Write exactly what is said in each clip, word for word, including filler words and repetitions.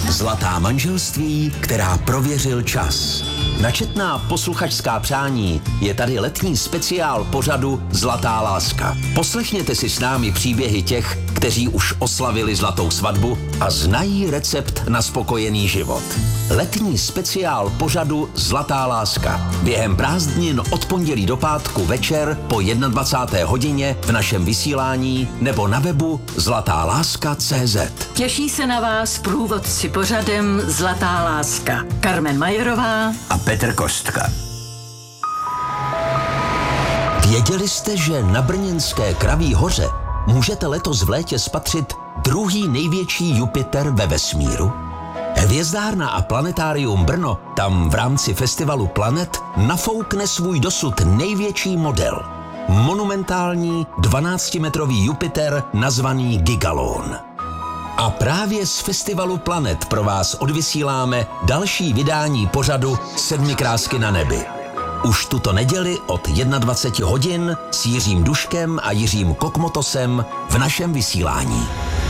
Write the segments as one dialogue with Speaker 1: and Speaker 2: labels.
Speaker 1: Zlatá manželství, která prověřil čas. Na četná posluchačská přání je tady letní speciál pořadu Zlatá láska. Poslechněte si s námi příběhy těch, kteří už oslavili zlatou svatbu a znají recept na spokojený život. Letní speciál pořadu Zlatá láska. Během prázdnin od pondělí do pátku večer po dvacáté první hodině v našem vysílání nebo na webu zlatá láska tečka cé zet.
Speaker 2: Těší se na vás průvodci pořadem Zlatá láska. Carmen Majerová
Speaker 1: a Petr Kostka. Věděli jste, že na brněnské Kraví hoře můžete letos v létě spatřit druhý největší Jupiter ve vesmíru? Hvězdárna a planetárium Brno tam v rámci festivalu Planet nafoukne svůj dosud největší model. Monumentální dvanáctimetrový Jupiter nazvaný Gigalon. A právě z festivalu Planet pro vás odvysíláme další vydání pořadu Sedmi krásky na nebi. Už tuto neděli od dvacet jedna hodin s Jiřím Duškem a Jiřím Kokmotosem v našem vysílání.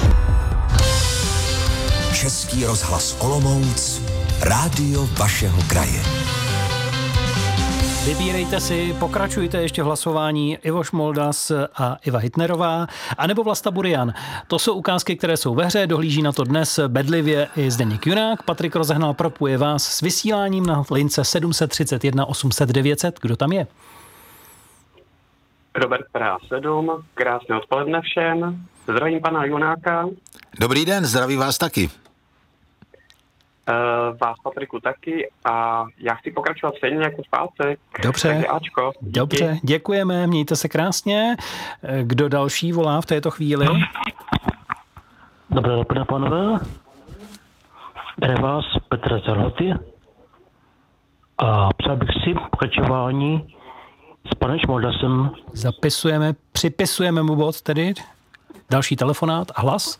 Speaker 1: Český rozhlas Olomouc, rádio vašeho kraje.
Speaker 3: Vybírejte si, pokračujte ještě v hlasování Ivo Šmoldas a Iva Hitnerová, anebo Vlasta Burian. To jsou ukázky, které jsou ve hře, dohlíží na to dnes bedlivě i Zdeněk Junák. Patrik Rozehnal propuje vás s vysíláním na lince sedm set třicet jedna osm set devět set. Kdo tam je?
Speaker 4: Robert Praha sedm, krásné odpoledne všem. Zdravím pana Junáka.
Speaker 5: Dobrý den, zdraví vás taky.
Speaker 4: Uh, vás, Patriku, taky a já chci pokračovat stejně jako v pátek.
Speaker 3: Dobře,
Speaker 4: Takže Ačko,
Speaker 3: dobře, děkujeme, mějte se krásně. Kdo další volá v této chvíli?
Speaker 6: Dobré dopoledne, pánové. Jde vás Petr Zerhoty a přál bych si pokračování s panem Šmoldasem.
Speaker 3: Zapisujeme, připisujeme mu bod tedy. Další telefonát a hlas.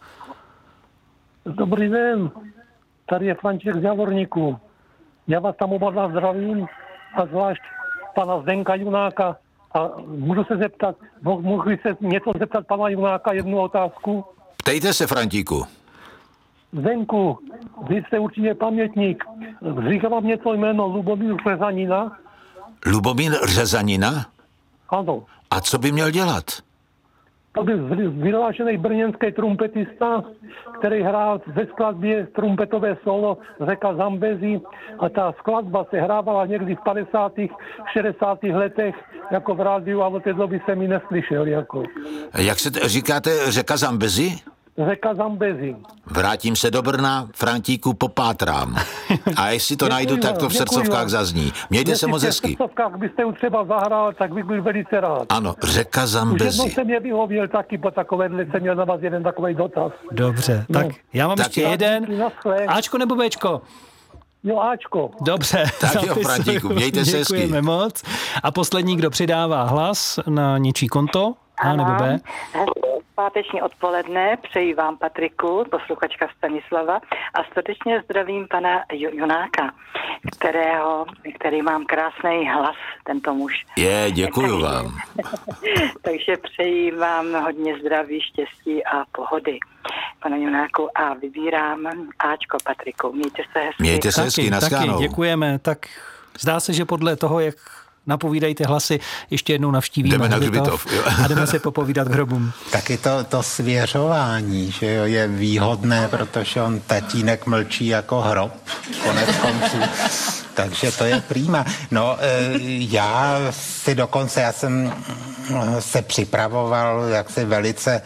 Speaker 7: Dobrý den. Tady je František z Javorníku. Já vás tam oba dva zdravím a zvlášť pana Zdenka Junáka. A můžu se zeptat, mohl bych se něco zeptat pana Junáka jednu otázku?
Speaker 5: Ptejte se, Frantíku.
Speaker 7: Zdenku, vy jste určitě pamětník. Říká vám něco jméno Lubomír Řezanina?
Speaker 5: Lubomír Řezanina?
Speaker 7: Ano.
Speaker 5: A co by měl dělat?
Speaker 7: To byl vyhlášený brněnský trumpetista, který hrál ve skladbě trumpetové solo Řeka Zambezi a ta skladba se hrávala někdy v padesátých, šedesátých letech jako v rádiu a od té doby jsem ji neslyšel. Jako.
Speaker 5: Jak se t- říkáte Řeka Zambezi?
Speaker 7: Řeka Zambezi.
Speaker 5: Vrátím se do Brna, Frantíku, popátrám. A jestli to
Speaker 7: Děkuji
Speaker 5: najdu,
Speaker 7: vám,
Speaker 5: tak to v srdcovkách
Speaker 7: vám.
Speaker 5: zazní. Mějte se moc hezky.
Speaker 7: V srdcovkách byste už třeba zahrál, tak bych byl velice rád.
Speaker 5: Ano, Řeka Zambezi.
Speaker 7: Už jednou jsem je vyhověl taky, po takovéhle jsem měl na vás jeden takový dotaz.
Speaker 3: Dobře,
Speaker 7: No.
Speaker 3: tak já mám
Speaker 5: Tak
Speaker 3: ještě
Speaker 5: já-
Speaker 3: jeden. Ačko nebo Bčko?
Speaker 7: Jo, Ačko.
Speaker 3: Dobře.
Speaker 5: Tak jo,
Speaker 3: zapisuju.
Speaker 5: Frantíku, mějte se hezky.
Speaker 3: Děkujeme moc. A poslední, kdo přidává hlas na něčí konto? A nebo B?
Speaker 8: Páteční odpoledne, přeji vám, Patriku, posluchačka Stanislava, a srdečně zdravím pana Junáka, kterého, který mám krásný hlas, tento muž.
Speaker 5: Je, děkuju
Speaker 8: Takže-
Speaker 5: vám.
Speaker 8: Takže přeji vám hodně zdraví, štěstí a pohody, pane Junáku, a vybírám Ačko, Patriku. Mějte se hezky.
Speaker 5: Mějte se hezky,
Speaker 3: Taky, taky,
Speaker 5: naschánou.
Speaker 3: děkujeme. Tak zdá se, že podle toho, jak napovídají ty hlasy, ještě jednou navštívíme
Speaker 5: Jdeme na hřbitov, jo.
Speaker 3: a jdeme se popovídat k hrobům.
Speaker 9: Taky to, to svěřování, že jo, je výhodné, protože on tatínek mlčí jako hrob, konec konců. Takže to je prima. No, já si dokonce, já jsem se připravoval jaksi velice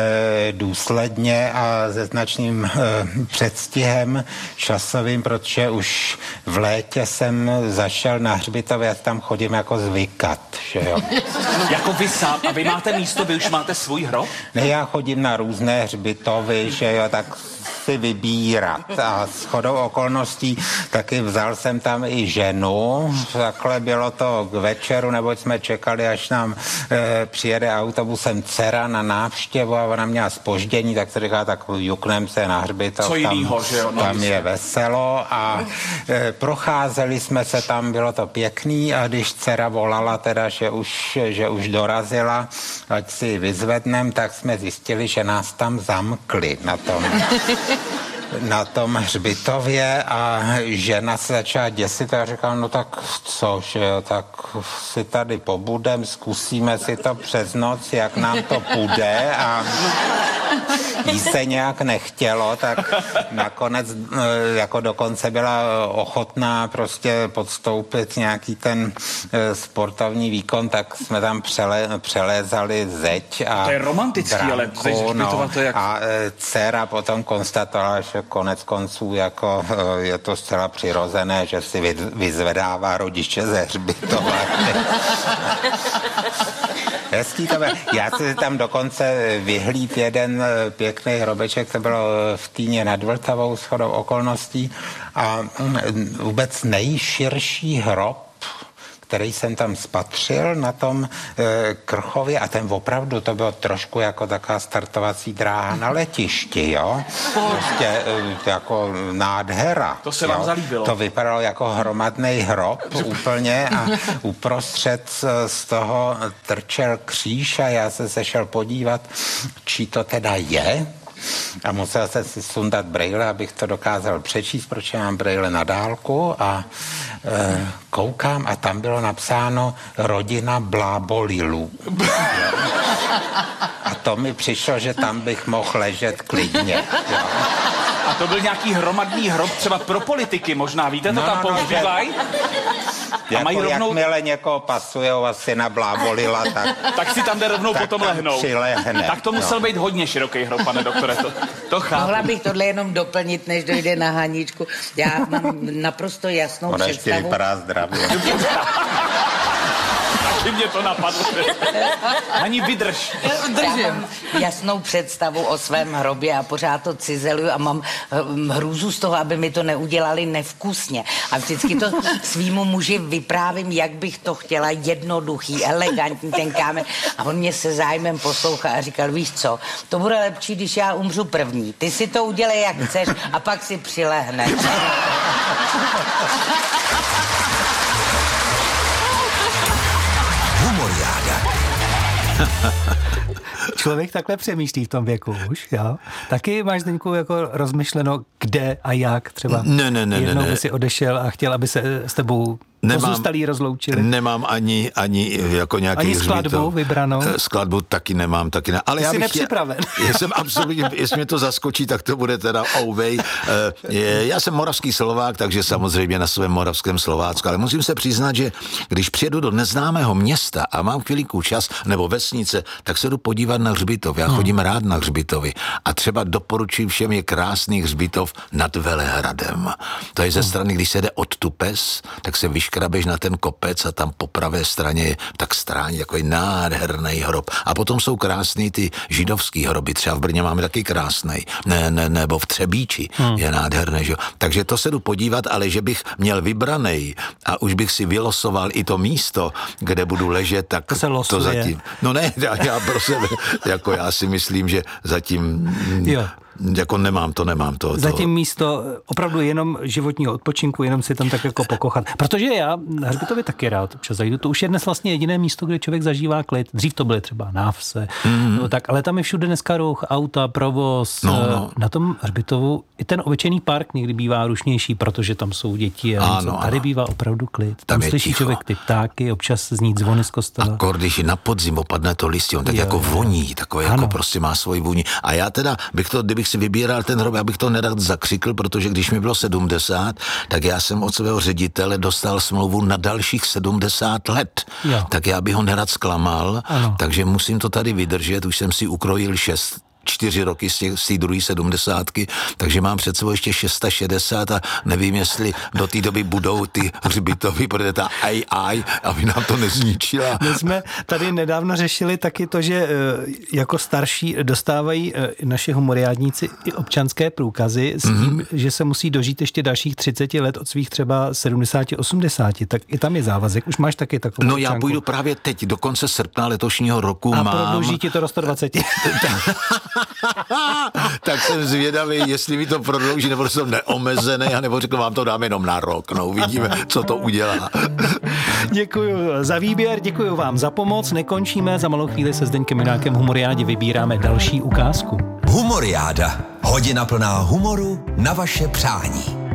Speaker 9: důsledně a se značným předstihem časovým, protože už v létě jsem zašel na hřbitov, já tam chodím jako zvykat, že jo.
Speaker 10: Jako vy sám, a vy máte místo, vy už máte svůj hrob?
Speaker 9: Ne, já chodím na různé hřbitovy, že jo, tak si vybírat a shodou okolností taky vzal jsem tam i ženu, takhle bylo to k večeru, neboť jsme čekali, až nám e, přijede autobusem dcera na návštěvu a ona měla zpoždění, tak se říká, tak juknem se na hřbitov,
Speaker 10: Co jinýho, že jo? No,
Speaker 9: tam je veselo a e, procházeli jsme se tam, bylo to pěkný a když dcera volala teda, že už, že už dorazila, ať si vyzvednem, tak jsme zjistili, že nás tam zamkli na tom na tom hřbitově a žena se začala děsit a říkala, no tak co, že jo, tak si tady pobudem, zkusíme si to přes noc, jak nám to půjde a jí se nějak nechtělo, tak nakonec jako dokonce byla ochotná prostě podstoupit nějaký ten sportovní výkon, tak jsme tam přele, přelézali zeď a
Speaker 10: to je romantický,
Speaker 9: branku,
Speaker 10: ale
Speaker 9: no,
Speaker 10: to jak...
Speaker 9: a dcera potom konstatovala, že konec konců jako je to zcela přirozené, že si vyzvedává rodiče ze hřbitova. Hezký to bylo. Já si tam dokonce vyhlíd jeden pěkný hrobeček, to bylo v Týně nad Vltavou shodou okolností a vůbec nejširší hrob, který jsem tam spatřil na tom e, Krchově a ten opravdu to bylo trošku jako taková startovací dráha na letišti, jo? Prostě e, jako nádhera.
Speaker 10: To se
Speaker 9: jo?
Speaker 10: vám zalíbilo.
Speaker 9: To vypadalo jako hromadný hrob úplně a uprostřed z toho trčel kříž a já jsem se šel podívat, čí to teda je. A musel jsem si sundat brejle, abych to dokázal přečíst, protože mám brejle na dálku a e, koukám a tam bylo napsáno rodina Blábolilů. A to mi přišlo, že tam bych mohl ležet klidně. Jo.
Speaker 10: A to byl nějaký hromadný hrob třeba pro politiky možná, víte, to
Speaker 9: no,
Speaker 10: tam
Speaker 9: no,
Speaker 10: používají?
Speaker 9: Jako
Speaker 10: mají rovnou...
Speaker 9: jakmile někoho pasujou asi na Blábolila, tak...
Speaker 10: tak si tam jde rovnou
Speaker 9: tak
Speaker 10: potom
Speaker 9: tam
Speaker 10: lehnout.
Speaker 9: Přilehne.
Speaker 10: Tak to musel
Speaker 9: no.
Speaker 10: být hodně široký hrob, pane doktore, to, to chápu.
Speaker 11: Mohla bych tohle jenom doplnit, než dojde na Haničku. Já mám naprosto jasnou
Speaker 9: Ona
Speaker 11: představu.
Speaker 9: ještě vypadá zdravě.
Speaker 10: Taky mě to napadlo. Ani vydrž.
Speaker 11: Já mám jasnou představu o svém hrobě a pořád to cizeluju a mám hrůzu z toho, aby mi to neudělali nevkusně. A vždycky to svýmu muži vyprávím, jak bych to chtěla, jednoduchý, elegantní ten kámen. A on mě se zájmem poslouchá a říkal, víš co, to bude lepší, když já umřu první. Ty si to udělej, jak chceš a pak si přilehneš.
Speaker 3: Člověk takhle přemýšlí v tom věku už, jo? Taky máš, Zdeňku, jako rozmyšleno, kde a jak třeba
Speaker 5: ne, ne, ne,
Speaker 3: jednou
Speaker 5: ne, ne.
Speaker 3: by si odešel a chtěl, aby se s tebou pozůstalí rozloučili.
Speaker 5: Nemám ani, ani jako nějaký
Speaker 3: ani skladbu
Speaker 5: hřbitov.
Speaker 3: vybranou?
Speaker 5: Skladbu taky nemám, taky ne. Ale
Speaker 3: Ty
Speaker 5: já
Speaker 3: jsi
Speaker 5: bych
Speaker 3: nepřipraven.
Speaker 5: Já jsem absolutně, jestli mě to zaskočí, tak to bude teda ouvej. Já jsem moravský Slovák, takže samozřejmě na svém moravském Slovácku, ale musím se přiznat, že když přijedu do neznámého města a mám chvilku čas, nebo vesnice, tak se jdu podívat na hřbitov. Já chodím rád na hřbitovy a třeba doporučuji všem, je krásný hřbitov nad Velehradem. To je ze strany, když se jde od Tupes, tak se vyškrabeš na ten kopec a tam po pravé straně je tak stráň, jako je nádherný hrob. A potom jsou krásný ty židovský hroby, třeba v Brně máme taky krásný, ne, ne, nebo v Třebíči hmm. je nádherný, že? Takže to se jdu podívat, ale že bych měl vybranej a už bych si vylosoval i to místo, kde budu ležet, tak
Speaker 3: to, se
Speaker 5: to zatím. No ne, já, já pro sebe, jako já si myslím, že zatím
Speaker 3: jo.
Speaker 5: Jako nemám to, nemám to.
Speaker 3: Zatím
Speaker 5: to...
Speaker 3: místo opravdu jenom životního odpočinku, jenom si tam tak jako pokochat. Protože já na hřbitově taky rád občas zajdu. To už je dnes vlastně jediné místo, kde člověk zažívá klid. Dřív to byly třeba návse, mm-hmm. no tak, ale tam je všude dneska ruch, auta, provoz.
Speaker 5: No, no.
Speaker 3: Na tom hřbitovu i ten obyčejný park někdy bývá rušnější, protože tam jsou děti a
Speaker 5: ano,
Speaker 3: tady
Speaker 5: ano.
Speaker 3: bývá opravdu klid.
Speaker 5: Tam,
Speaker 3: tam slyší člověk ty ptáky, občas zní zvony z kostela.
Speaker 5: A když na podzim opadne to listě, on tak jo, jako voní, takové
Speaker 3: ano.
Speaker 5: jako prostě má svoji vůni. A já teda bych to, kdybych si vybíral ten hrob, já bych to nerad zakřikl, protože když mi bylo sedmdesát, tak já jsem od svého ředitele dostal smlouvu na dalších sedmdesát let. Jo. Tak já bych ho nerad zklamal, ano. takže musím to tady vydržet, už jsem si ukrojil šest čtyři roky z té druhé sedmdesátky, takže mám před sebou ještě šedesát šest a nevím, jestli do té doby budou ty hřbitovy, protože ta A I, aby nám to nezničila.
Speaker 3: My jsme tady nedávno řešili taky to, že jako starší dostávají naši humoriádníci i občanské průkazy s tím, mm-hmm. že se musí dožít ještě dalších třicet let od svých třeba sedmdesát osmdesát, tak i tam je závazek. Už máš taky takovou
Speaker 5: No
Speaker 3: občanku.
Speaker 5: Já půjdu právě teď, do konce srpna letošního roku
Speaker 3: a
Speaker 5: mám...
Speaker 3: A prodlouží ti to do sto dvacet.
Speaker 5: Tak jsem zvědavý, jestli mi to prodlouží, nebo jsem neomezený, anebo řekl, vám to dáme jenom na rok. No, uvidíme, co to udělá.
Speaker 3: Děkuju za výběr, děkuju vám za pomoc. Nekončíme, za malou chvíli se Zdeňkem Junákem v Humoriádě vybíráme další ukázku.
Speaker 1: Humor Humoriáda. Hodina plná humoru na vaše přání.